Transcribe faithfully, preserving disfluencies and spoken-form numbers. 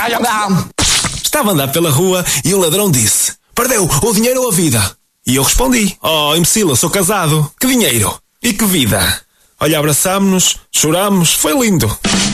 Estava a andar pela rua e um ladrão disse: perdeu o dinheiro ou a vida? E eu respondi: oh, imbecil, eu sou casado. Que dinheiro? E que vida? Olha, abraçámos-nos, chorámos, foi lindo.